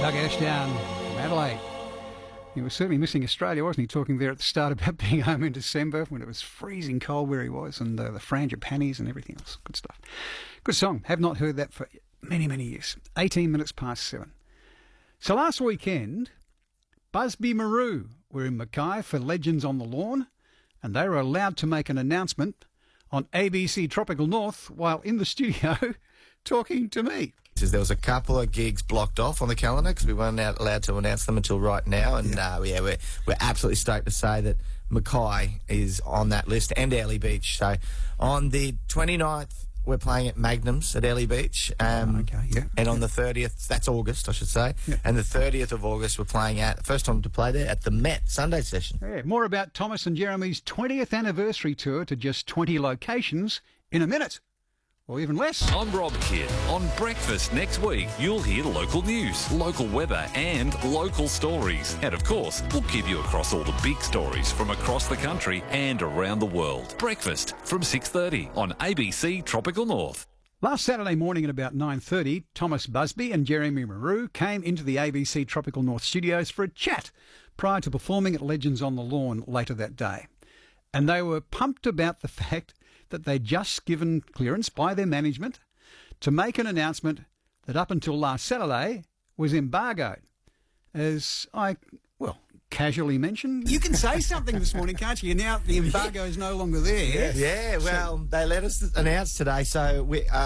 Doug Ashdown from Adelaide. He was certainly missing Australia, wasn't he? Talking there at the start about being home in December when it was freezing cold where he was, and the frangipanis and everything else. Good stuff. Good song. Have not heard that for many, many years. 18 minutes past 7. So last weekend, Busby Marou were in Mackay for Legends on the Lawn, and they were allowed to make an announcement on ABC Tropical North while in the studio talking to me. There was a couple of gigs blocked off on the calendar because we weren't allowed to announce them until right now, and we're absolutely stoked to say that Mackay is on that list, and Airlie Beach. So on the 29th, we're playing at Magnum's at Airlie Beach, and on the 30th, that's August, I should say, and the 30th of August, we're playing at, first time to play there, at the Met Sunday Session. Yeah, more about Thomas and Jeremy's 20th anniversary tour to just 20 locations in a minute. Or even less. I'm Rob Kidd. On Breakfast next week, you'll hear local news, local weather and local stories. And of course, we'll keep you across all the big stories from across the country and around the world. Breakfast from 6:30 on ABC Tropical North. Last Saturday morning at about 9:30, Thomas Busby and Jeremy Marou came into the ABC Tropical North studios for a chat prior to performing at Legends on the Lawn later that day. And they were pumped about the fact that they'd just given clearance by their management to make an announcement that up until last Saturday was embargoed. As I, casually mentioned, you can say something this morning, can't you? Now the embargo is no longer there. Yeah, well, they let us announce today. So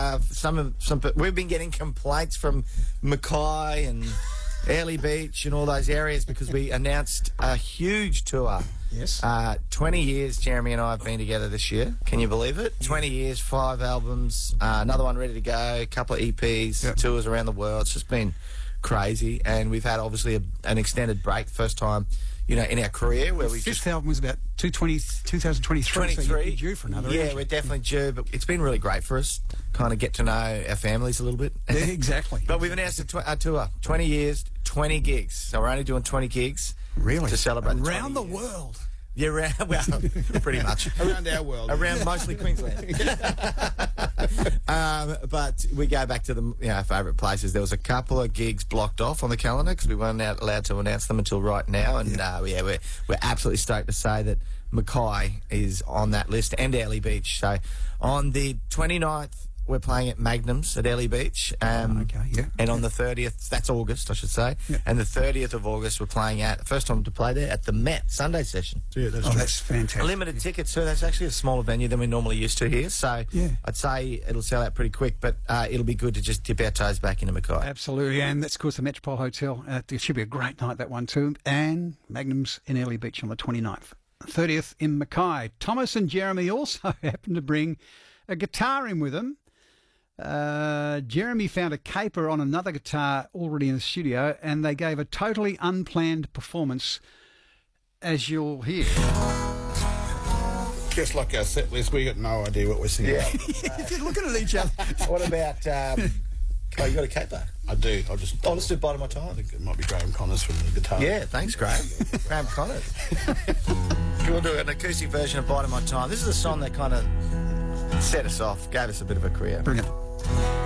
we've been getting complaints from Mackay and Airlie Beach and all those areas because we announced a huge tour. Yes. 20 years Jeremy and I have been together this year. Can you believe it? 20 years, 5 albums, another one ready to go, a couple of EPs, tours around the world. It's just been crazy. And we've had obviously an extended break, first time, in our career. Where the fifth album was about 2023. So you're due for another. Yeah, we're definitely due. But it's been really great for us, kind of get to know our families a little bit. Yeah, exactly. But we've announced a tour, 20 years, 20 gigs. So we're only doing 20 gigs. Really? To celebrate around the world. Yeah, pretty much. Around our world. Around mostly Queensland. But we go back to our favourite places. There was a couple of gigs blocked off on the calendar because we weren't allowed to announce them until right now, and we're absolutely stoked to say that Mackay is on that list, and Airlie Beach. So on the 29th, we're playing at Magnum's at Airlie Beach, and on the 30th, that's August, I should say, and the 30th of August, we're playing at, first time to play there, at the Met Sunday Session. Yeah, that's fantastic. Limited tickets, so that's actually a smaller venue than we're normally used to here, so I'd say it'll sell out pretty quick, but it'll be good to just dip our toes back into Mackay. Absolutely, and that's, of course, the Metropole Hotel. It should be a great night, that one too, and Magnum's in Airlie Beach on the 29th. 30th in Mackay. Thomas and Jeremy also happened to bring a guitar in with them. Jeremy found a caper on another guitar already in the studio, and they gave a totally unplanned performance, as you'll hear. Just like our set list, we got no idea what we're singing. You're looking at each other. What about, you got a caper? I do. I'll just do Bite of My Time. I think it might be Graham Connors from the guitar. Yeah, thanks, Graham. Graham Connors. We'll do an acoustic version of Bite of My Time. This is a song that kind of set us off, gave us a bit of a career. Brilliant.